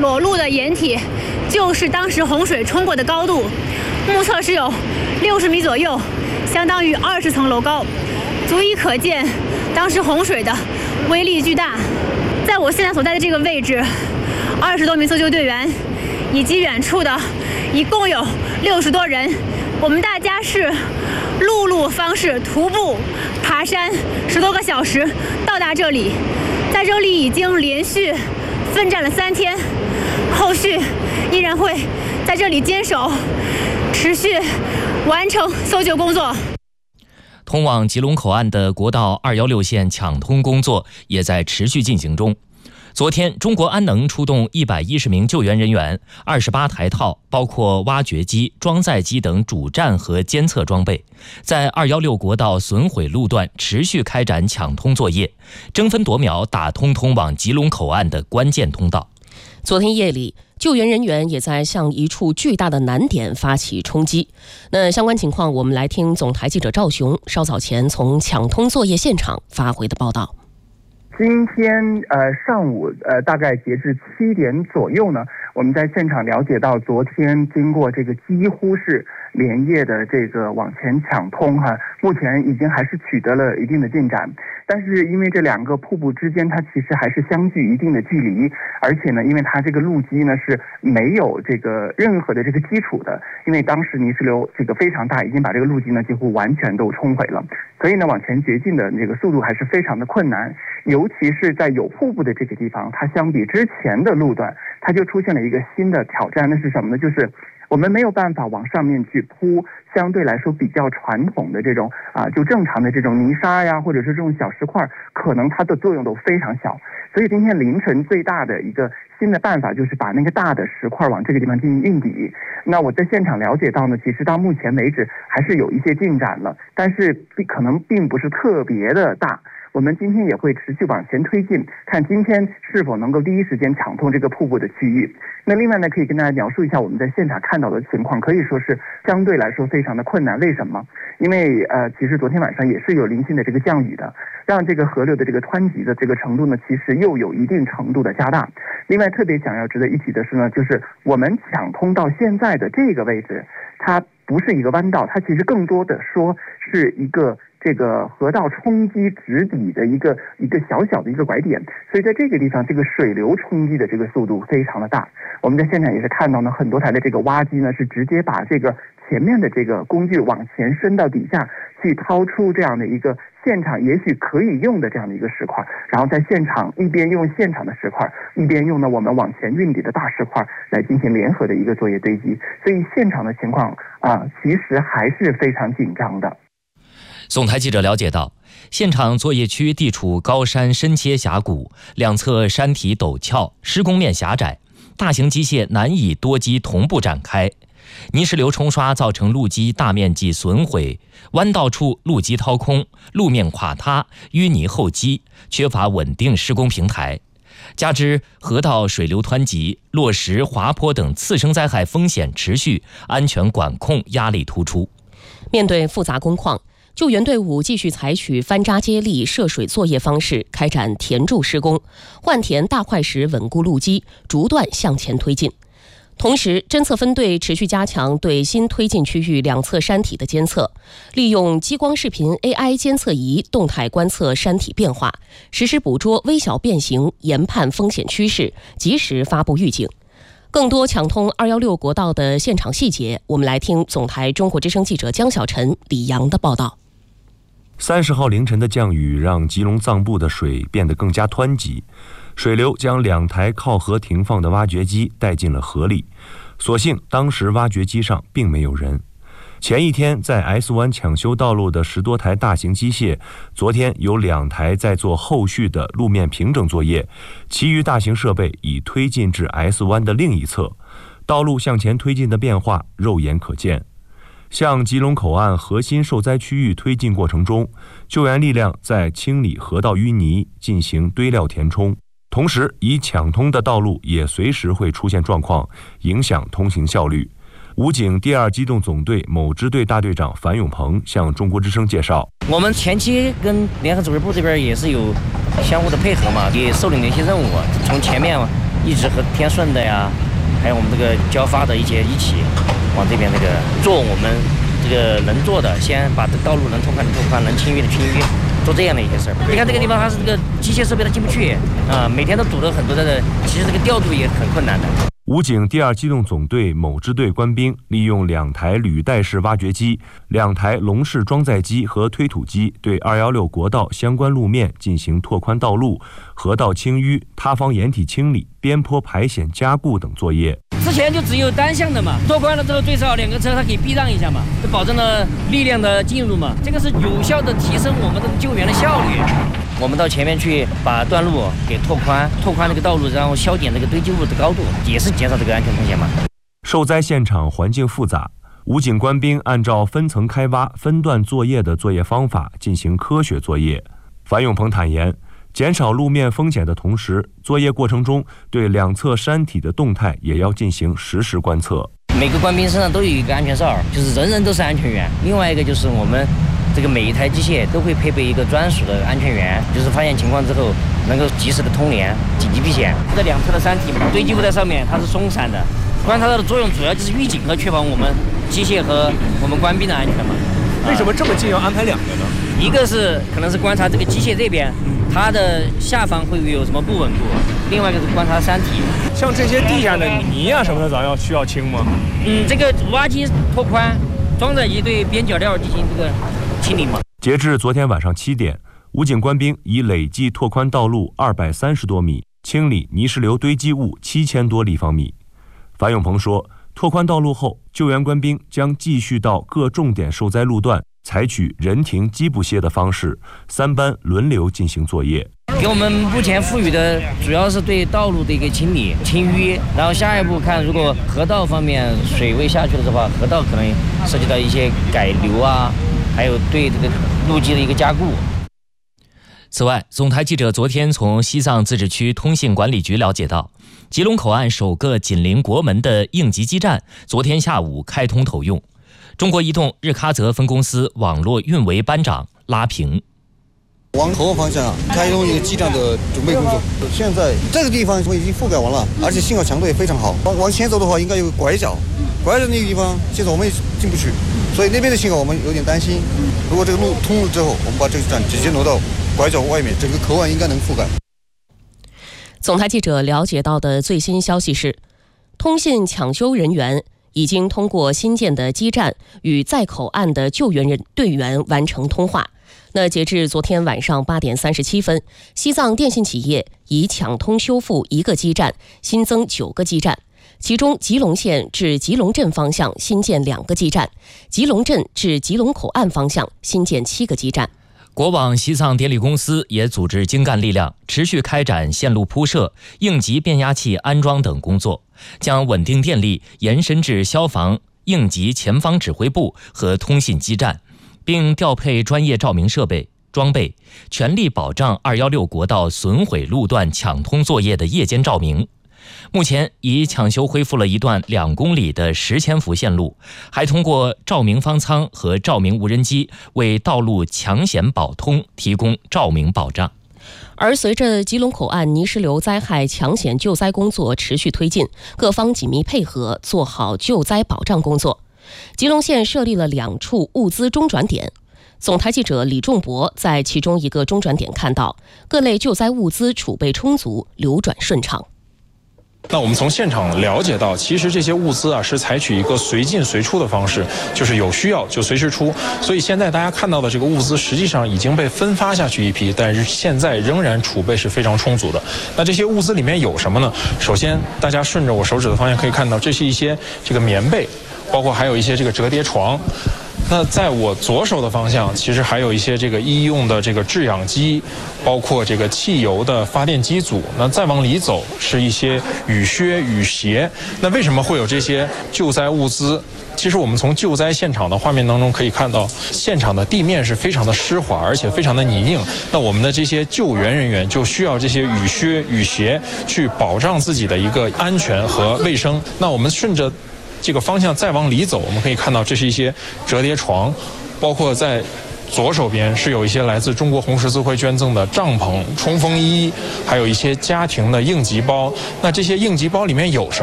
裸露的掩体就是当时洪水冲过的高度，目测是有60米左右，相当于20层楼高，足以可见当时洪水的威力巨大。在我现在所在的这个位置，20多名搜救队员以及远处的一共有60多人，我们大家是陆路方式徒步爬山10多个小时到达这里，在这里已经连续奋战了3天，后续依然会在这里坚守，持续完成搜救工作。 通往吉隆口岸的国道216线抢通工作也在持续进行中。昨天，中国安能出动110名救援人员，28台套，包括挖掘机、装载机等主战和监测装备，在216国道损毁路段持续开展抢通作业，争分夺秒打通通往吉隆口岸的关键通道。 昨天夜里，救援人员也在向一处巨大的难点发起冲击。那相关情况，我们来听总台记者赵雄稍早前从抢通作业现场发回的报道。 今天上午大概截至7点左右呢，我们在现场了解到，昨天经过这个几乎是连夜的这个往前抢通目前已经还是取得了一定的进展。但是因为这2个瀑布之间它其实还是相距一定的距离，而且呢因为它这个路基呢是没有这个任何的这个基础的，因为当时泥石流这个非常大，已经把这个路基呢几乎完全都冲毁了，所以呢往前掘进的这个速度还是非常的困难。尤其是在有瀑布的这个地方，它相比之前的路段，它就出现了一个新的挑战，那是什么呢？就是我们没有办法往上面去铺相对来说比较传统的这种就正常的这种泥沙呀，或者是这种小石块，可能它的作用都非常小。所以今天凌晨最大的一个新的办法就是把那个大的石块往这个地方进行运抵。那我在现场了解到呢，其实到目前为止还是有一些进展了，但是可能并不是特别的大。我们今天也会持续往前推进，看今天是否能够第一时间抢通这个瀑布的区域。那另外呢，可以跟大家描述一下我们在现场看到的情况，可以说是相对来说非常的困难。为什么？因为其实昨天晚上也是有零星的这个降雨的，让这个河流的这个湍急的这个程度呢，其实又有一定程度的加大。另外特别想要值得一提的是呢，就是我们抢通到现在的这个位置，它不是一个弯道，它其实更多的说是一个这个河道冲击直底的一个小小的一个拐点，所以在这个地方，这个水流冲击的这个速度非常的大。我们在现场也是看到呢，很多台的这个挖机呢是直接把这个前面的这个工具往前伸到底下去，掏出这样的一个现场也许可以用的这样的一个石块，然后在现场一边用现场的石块，一边用呢我们往前运抵的大石块来进行联合的一个作业堆积，所以现场的情况其实还是非常紧张的。 总台记者了解到，现场作业区地处高山深切峡谷，两侧山体陡峭，施工面狭窄，大型机械难以多机同步展开。泥石流冲刷造成路基大面积损毁，弯道处路基掏空，路面垮塌，淤泥厚积，缺乏稳定施工平台。加之河道水流湍急，落石滑坡等次生灾害风险持续，安全管控压力突出。 面对复杂工况，救援队伍继续采取翻扎接力涉水作业方式开展填筑施工，换填大块石稳固路基，逐段向前推进。同时，侦测分队持续加强对新推进区域两侧山体的监测，利用激光视频 AI 监测仪动态观测山体变化，实时捕捉微小变形，研判风险趋势，及时发布预警。更多抢通216国道的现场细节，我们来听总台中国之声记者江小晨、李阳的报道。 30号凌晨的降雨让吉隆藏布的水变得更加湍急，水流将2台靠河停放的挖掘机带进了河里，所幸当时挖掘机上并没有人。前一天在 S 湾抢修道路的10多台大型机械，昨天有2台在做后续的路面平整作业，其余大型设备已推进至 S 湾的另一侧，道路向前推进的变化肉眼可见。向吉隆口岸核心受灾区域推进过程中，救援力量在清理河道淤泥，进行堆料填充，同时已抢通的道路也随时会出现状况，影响通行效率。武警第2机动总队某支队大队长樊永鹏向中国之声介绍， 我们前期跟联合指挥部这边也是有相互的配合嘛，也受领了一些任务，从前面一直和天顺的呀，还有我们这个交发的一起往这边这个做我们这个能做的，先把这道路能拓宽的拓宽，能清淤的清淤，做这样的一些事儿。你看这个地方它是这个机械设备它进不去啊，每天都堵了很多的，其实这个调度也很困难的。 武警第2机动总队某支队官兵利用2台履带式挖掘机、2台笼式装载机和推土机，对216国道相关路面进行拓宽道路、河道清淤、塌方掩体清理、边坡排险加固等作业。 之前就只有单向的嘛，拓宽了之后最少2个车它可以避让一下嘛，就保证了力量的进入嘛，这个是有效的提升我们的救援的效率。我们到前面去把段路给拓宽这个道路，然后削减这个堆积物的高度，也是减少这个安全风险嘛。 受灾现场环境复杂，武警官兵按照分层开挖、分段作业的作业方法进行科学作业。樊永鹏坦言，减少路面风险的同时，作业过程中对2侧山体的动态也要进行实时观测。 每个官兵身上都有一个安全哨，就是人人都是安全员。另外一个就是我们这个每一台机械都会配备一个专属的安全员，就是发现情况之后能够及时的通联、紧急避险。这2侧的山体堆积物在上面，它是松散的，观察到的作用主要就是预警和确保我们机械和我们官兵的安全嘛。 为什么这么近要安排2个呢？ 一个是可能是观察这个机械这边，它的下方会有什么不稳固；另外一个是观察山体。 像这些地下的泥啊什么的，咱需要清吗？ 这个挖机拓宽，装载机对边角料进行这个清理嘛。 截至昨天晚上7点，武警官兵已累计拓宽道路230多米，清理泥石流堆积物7000多立方米。樊永鹏说，拓宽道路后，救援官兵将继续到各重点受灾路段，采取人停机不歇的方式，3班轮流进行作业。 给我们目前赋予的主要是对道路的一个清理、清淤，然后下一步看，如果河道方面水位下去了的话，河道可能涉及到一些改流啊，还有对这个路基的一个加固。 此外，总台记者昨天从西藏自治区通信管理局了解到，吉隆口岸首个紧邻国门的应急基站昨天下午开通投用。中国移动日喀则分公司网络运维班长拉平。 往口岸方向开通一个基站的准备工作，现在这个地方已经覆盖完了，而且信号强度也非常好。往前走的话，应该有个拐角那个地方，现在我们也进不去，所以那边的信号我们有点担心。如果这个路通了之后，我们把这个站直接挪到拐角外面，整个口岸应该能覆盖。 总台记者了解到的最新消息是，通信抢修人员已经通过新建的基站与在口岸的救援队员完成通话。那截至昨天晚上8点37分，西藏电信企业已抢通修复1个基站，新增9个基站，其中吉隆县至吉隆镇方向新建2个基站，吉隆镇至吉隆口岸方向新建7个基站。 国网西藏电力公司也组织精干力量，持续开展线路铺设、应急变压器安装等工作，将稳定电力延伸至消防、应急前方指挥部和通信基站，并调配专业照明设备、装备，全力保障216国道损毁路段抢通作业的夜间照明。目前已抢修恢复了一段2公里的10千伏线路，还通过照明方舱和照明无人机为道路抢险保通提供照明保障。 而随着吉隆口岸泥石流灾害抢险救灾工作持续推进，各方紧密配合，做好救灾保障工作。吉隆县设立了2处物资中转点，总台记者李仲博在其中一个中转点看到，各类救灾物资储备充足，流转顺畅。 那我们从现场了解到，其实这些物资是采取一个随进随出的方式，就是有需要就随时出。所以现在大家看到的这个物资实际上已经被分发下去一批，但是现在仍然储备是非常充足的。那这些物资里面有什么呢？首先，大家顺着我手指的方向可以看到，这是一些这个棉被，包括还有一些这个折叠床。那在我左手的方向，其实还有一些这个医用的这个制氧机，包括这个汽油的发电机组。那再往里走是一些雨靴、雨鞋。那为什么会有这些救灾物资？其实我们从救灾现场的画面当中可以看到，现场的地面是非常的湿滑，而且非常的泥泞。那我们的这些救援人员就需要这些雨靴、雨鞋去保障自己的一个安全和卫生。那我们顺着这个方向再往里走，我们可以看到这是一些折叠床，包括在左手边是有一些来自中国红十字会捐赠的帐篷、冲锋衣，还有一些家庭的应急包。那这些应急包里面有什么？